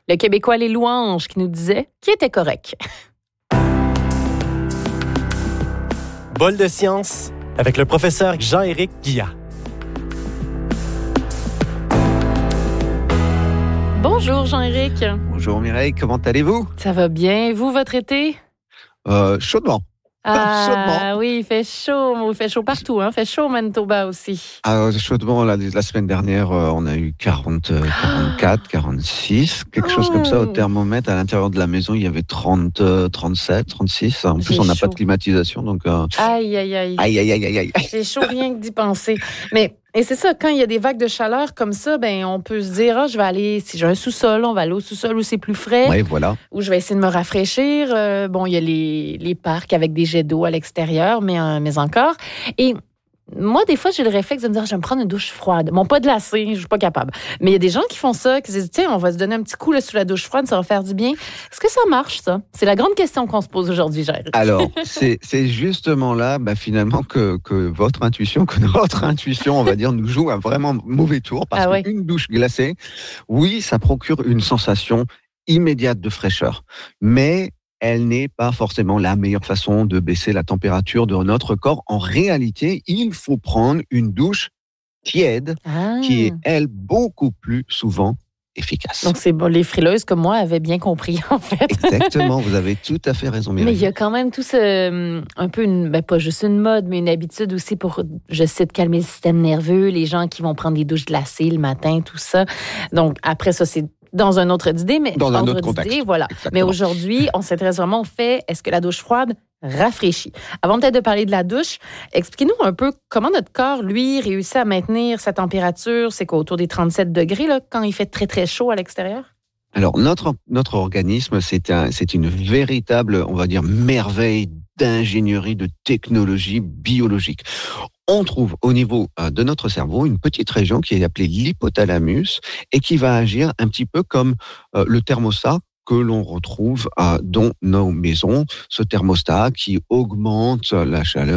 Le Québécois Les Louanges qui nous disait qu'il était correct. Bol de science avec le professeur Jean-Éric Guillat. Bonjour Jean-Éric. Bonjour Mireille, comment allez-vous? Ça va bien. Vous, votre été? Chaudement. Ah oui, il fait chaud partout, hein? Il fait chaud au Manitoba aussi. Chaudement, la semaine dernière, on a eu 40, 44, 46, quelque chose comme ça au thermomètre. À l'intérieur de la maison, il y avait 30, 37, 36. En plus, on n'a pas de climatisation, donc... Aïe. Aïe. C'est chaud rien que d'y penser. Et c'est ça, quand il y a des vagues de chaleur comme ça, on peut se dire, je vais aller, si j'ai un sous-sol, on va aller au sous-sol où c'est plus frais. Oui, voilà. Où je vais essayer de me rafraîchir. Il y a les parcs avec des jets d'eau à l'extérieur, mais encore. Et moi, des fois, j'ai le réflexe de me dire, je vais me prendre une douche froide. Bon, pas glacée, je suis pas capable. Mais il y a des gens qui font ça, qui se disent, tiens, on va se donner un petit coup là, sous la douche froide, ça va faire du bien. Est-ce que ça marche, ça? C'est la grande question qu'on se pose aujourd'hui, Jair. Alors, c'est justement là, finalement, que votre intuition, que notre intuition, on va dire, nous joue un vraiment mauvais tour. Parce qu'une douche glacée, oui, ça procure une sensation immédiate de fraîcheur. Mais elle n'est pas forcément la meilleure façon de baisser la température de notre corps. En réalité, il faut prendre une douche tiède qui est, elle, beaucoup plus souvent efficace. Donc, c'est bon, les frileuses comme moi avaient bien compris, en fait. Exactement, vous avez tout à fait raison, Mireille. Mais il y a quand même tout ce, un peu, pas juste une mode, mais une habitude aussi pour, je cite, calmer le système nerveux, les gens qui vont prendre des douches glacées le matin, tout ça. Donc, après ça, c'est dans un autre idée, mais dans un autre contexte. Voilà. Exactement. Mais aujourd'hui, on s'intéresse vraiment au fait, est-ce que la douche froide rafraîchit? Avant peut-être de parler de la douche, expliquez-nous un peu comment notre corps, lui, réussit à maintenir sa température. C'est quoi, autour des 37 degrés, là, quand il fait très, très chaud à l'extérieur? Alors, notre organisme, c'est une véritable, on va dire, merveille d'ingénierie, de technologie biologique. On trouve au niveau de notre cerveau une petite région qui est appelée l'hypothalamus et qui va agir un petit peu comme le thermostat que l'on retrouve dans nos maisons. Ce thermostat qui augmente la chaleur